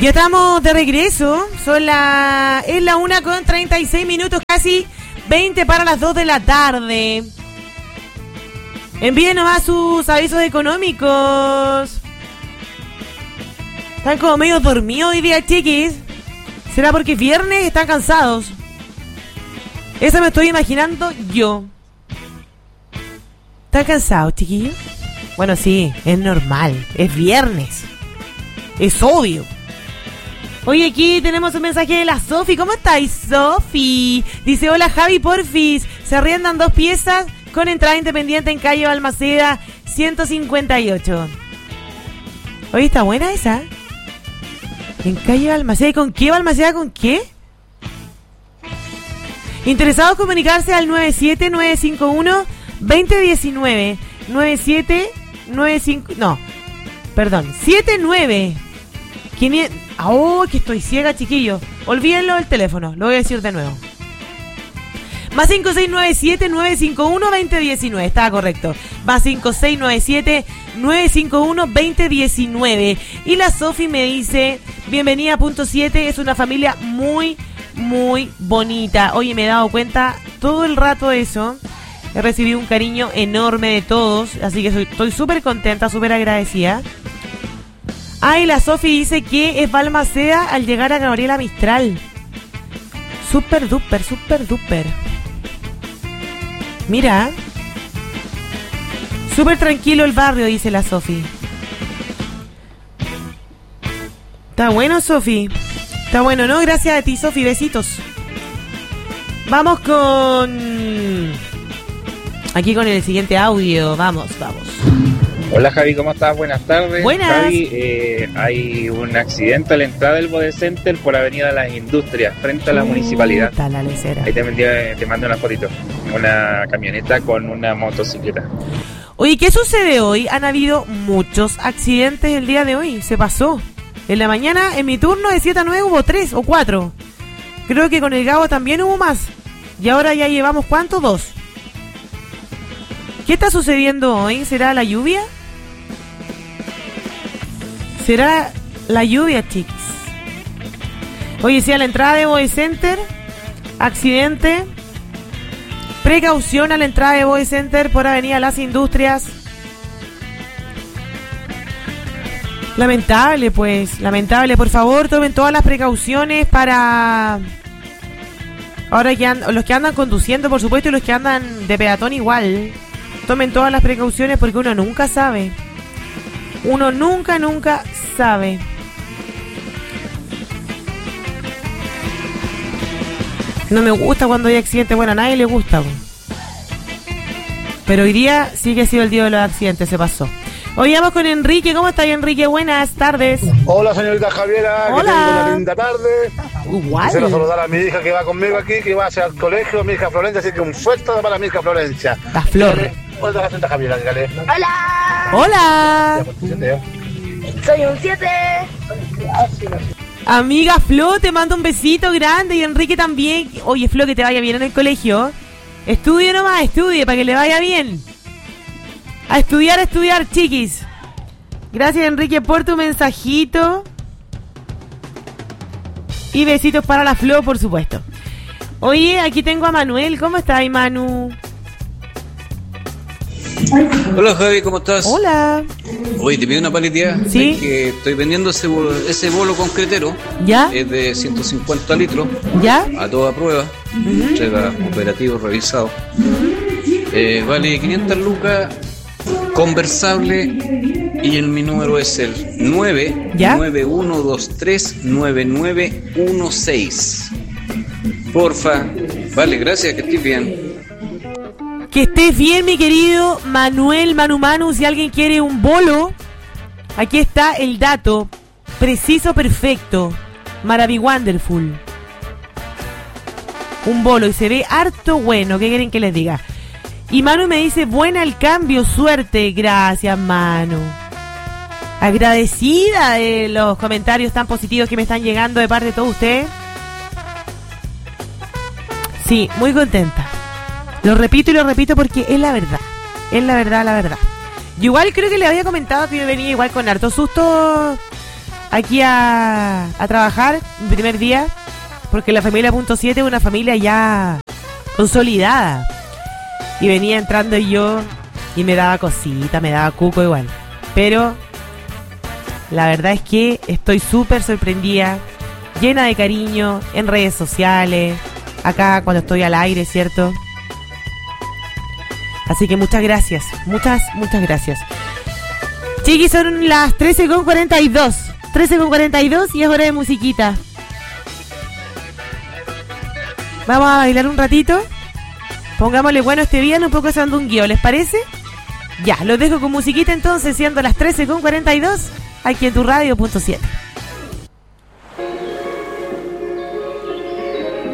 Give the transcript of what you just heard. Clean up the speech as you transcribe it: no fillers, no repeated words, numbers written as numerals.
Ya estamos de regreso. Es la 1:36, casi 20 para las 2 de la tarde. Envíen nomás sus avisos económicos. Están como medio dormidos hoy día, chiquis. ¿Será porque es viernes? Están cansados. Eso me estoy imaginando yo. ¿Están cansados, chiquillos? Bueno, sí, es normal. Es viernes. Es obvio. Hoy aquí tenemos un mensaje de la Sofi. ¿Cómo estáis, Sofi? Dice, hola Javi, porfis. Se arriendan 2 piezas con entrada independiente en calle Balmaceda 158. Oye, está buena esa. En calle Balmaceda. ¿Y con qué Balmaceda? ¿Con qué? Interesados comunicarse al 97951-2019. 79 500. Oh, que estoy ciega, chiquillo. Olvídenlo del teléfono, lo voy a decir de nuevo. Más 5697-951-2019. Estaba correcto. Más 5697-951-2019. Y la Sofi me dice, bienvenida a Punto 7. Es una familia muy, muy bonita. Oye, me he dado cuenta todo el rato de eso. He recibido un cariño enorme de todos. Así que estoy súper contenta, súper agradecida. Y la Sofi dice que es Balmaceda al llegar a Gabriela Mistral. Súper duper, súper duper. Mira. Súper tranquilo el barrio, dice la Sofi. Está bueno, Sofi. Está bueno, ¿no? Gracias a ti, Sofi. Besitos. Vamos con... Aquí con el siguiente audio. Vamos. Hola Javi, ¿cómo estás? Buenas tardes. Buenas. Javi, hay un accidente a la entrada del Bode Center por Avenida Las Industrias, frente a la municipalidad. La lecera. Ahí te mando una fotito. Una camioneta con una motocicleta. Oye, ¿qué sucede hoy? Han habido muchos accidentes el día de hoy. Se pasó. En la mañana, en mi turno de 7 a 9 hubo 3 o 4. Creo que con el Gabo también hubo más. Y ahora ya llevamos, ¿cuánto? 2. ¿Qué está sucediendo hoy? ¿Será la lluvia? ¿Será la lluvia, chiquis? Oye, sí, a la entrada de Bode Center, accidente. Precaución a la entrada de Bode Center por Avenida Las Industrias. Lamentable, pues. Lamentable. Por favor, tomen todas las precauciones para... Ahora que los que andan conduciendo, por supuesto, y los que andan de peatón igual. Tomen todas las precauciones porque uno nunca sabe. Uno nunca sabe. No me gusta cuando hay accidentes. Bueno, a nadie le gusta. Pero hoy día sí que ha sido el día de los accidentes. Se pasó. Hoy vamos con Enrique. ¿Cómo estás, Enrique? Buenas tardes. Hola, señorita Javiera. Hola. Que tenga una linda tarde. Igual. Quisiera saludar a mi hija que va conmigo aquí, que va hacia el colegio, mi hija Florencia. Así que un fuerte para mi hija Florencia. La Flor. Hola, señorita Javiera, dígale. ¡Hola! Hola. Soy un 7. Amiga Flo, te mando un besito grande. Y Enrique también. Oye, Flo, que te vaya bien en el colegio. Estudie nomás, estudie para que le vaya bien. A estudiar, chiquis. Gracias, Enrique, por tu mensajito. Y besitos para la Flo, por supuesto. Oye, aquí tengo a Manuel. ¿Cómo estás, Manu? Hola Javi, ¿cómo estás? Hola. Oye, te pido una paleteada. Sí. Es que estoy vendiendo ese bolo concretero. ¿Ya? Es de 150 litros. ¿Ya? A toda prueba. Entrega operativo revisado. Vale 500 lucas. Conversable. Y mi número es el 991239916. Porfa. Vale, gracias, que estés bien. Que estés bien, mi querido Manuel, Manu, si alguien quiere un bolo, aquí está el dato, preciso, perfecto, Wonderful. Un bolo y se ve harto bueno, ¿qué quieren que les diga? Y Manu me dice, buena el cambio, suerte, gracias Manu. Agradecida de los comentarios tan positivos que me están llegando de parte de todos ustedes. Sí, muy contenta. Lo repito porque es la verdad. Es la verdad. Yo igual creo que le había comentado que yo venía igual con harto susto aquí a trabajar mi primer día, porque la familia Punto 7 es una familia ya consolidada. Y venía entrando yo y me daba cosita, me daba cuco igual. Pero la verdad es que estoy súper sorprendida, llena de cariño en redes sociales, acá cuando estoy al aire, ¿cierto? Así que muchas gracias, muchas gracias. Chiquis, son las 13:42. 13:42 y es hora de musiquita. Vamos a bailar un ratito. Pongámosle bueno este día, un poco de sandungueo, ¿les parece? Ya, los dejo con musiquita entonces, siendo las 13:42, aquí en tu radio Punto 7.